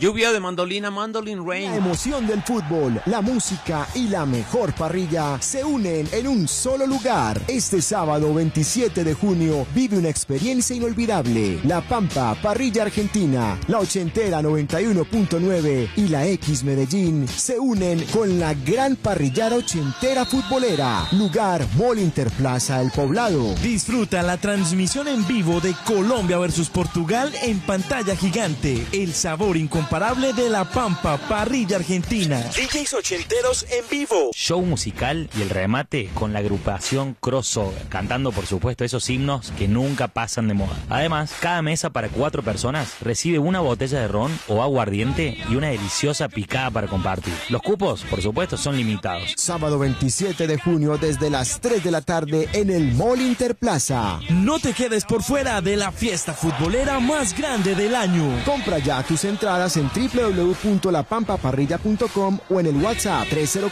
lluvia de mandolina, Mandolin Rain. La emoción del fútbol, la música y la mejor parrilla se unen en un solo lugar. Este sábado 27 de junio vive una experiencia inolvidable. La Pampa Parrilla Argentina, la ochentera 91.9 y la X Medellín se unen con la gran parrillada ochentera futbolera. Lugar Mall Interplaza El Poblado. Disfruta la transmisión en vivo de Colombia versus Portugal en pantalla gigante. El sabor incomparable de la Pampa Parrilla Argentina. DJs ochenteros en vivo. Show musical y el remate con la agrupación Crossover, cantando por supuesto esos himnos que nunca pasan de moda. Además, cada mesa para 4 personas recibe una botella de ron o aguardiente y una deliciosa picada para compartir. Los cupos, por supuesto, son limitados. Sábado 27 de junio desde las 3 de la tarde en el Mall Interplaza. No te quedes por fuera de la fiesta futbolera más grande del año. Compra ya tus entradas en www.lapampaparrilla.com o en el WhatsApp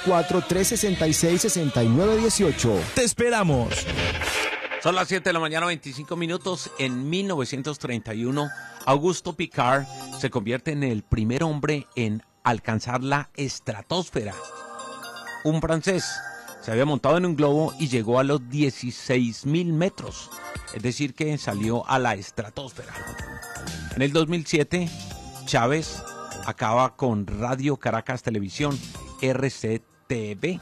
304-366-6918. ¡Te esperamos! Son las 7 de la mañana, 25 minutos. En 1931, Augusto Picard se convierte en el primer hombre en alcanzar la estratosfera. Un francés se había montado en un globo y llegó a los 16.000 metros. Es decir, que salió a la estratosfera. En el 2007, Chávez acaba con Radio Caracas Televisión, RCTV.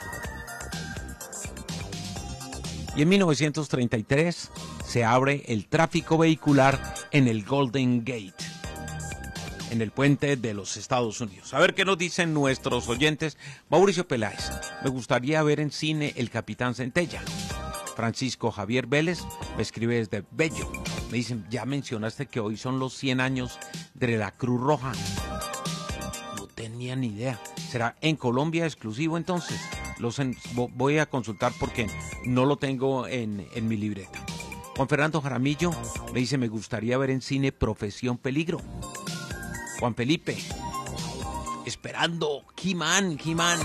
Y en 1933 se abre el tráfico vehicular en el Golden Gate, en el puente de los Estados Unidos. A ver qué nos dicen nuestros oyentes. Mauricio Peláez: me gustaría ver en cine El Capitán Centella. Francisco Javier Vélez me escribe desde Bello. Me dicen, ya mencionaste que hoy son los 100 años de la Cruz Roja. No tenía ni idea. ¿Será en Colombia exclusivo entonces? Voy a consultar porque no lo tengo en mi libreta. Juan Fernando Jaramillo me dice, me gustaría ver en cine Profesión Peligro. Juan Felipe, esperando He-Man.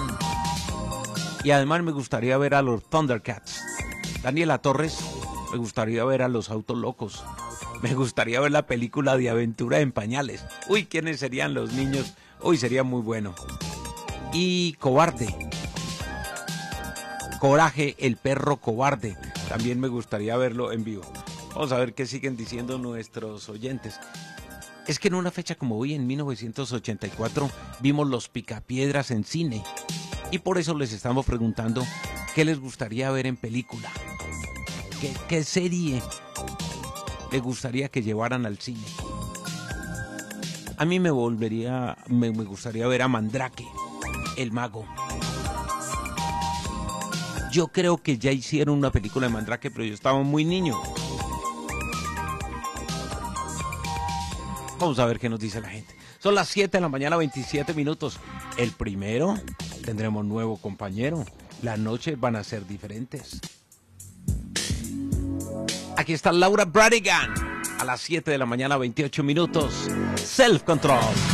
Y además me gustaría ver a los Thundercats. Daniela Torres, me gustaría ver a los Autos Locos. Me gustaría ver la película de Aventura en Pañales. Uy, ¿quiénes serían los niños? Uy, sería muy bueno. Y Cobarde. Coraje, el perro cobarde. También me gustaría verlo en vivo. Vamos a ver qué siguen diciendo nuestros oyentes. Es que en una fecha como hoy, en 1984, vimos Los Picapiedras en cine. Y por eso les estamos preguntando qué les gustaría ver en película. ¿Qué serie les gustaría que llevaran al cine? A mí me gustaría ver a Mandrake, el mago. Yo creo que ya hicieron una película de Mandrake, pero yo estaba muy niño. Vamos a ver qué nos dice la gente. Son las 7 de la mañana, 27 minutos. El primero, tendremos nuevo compañero. Las noches van a ser diferentes. Aquí está Laura Branigan. A las 7 de la mañana, 28 minutos. Self Control.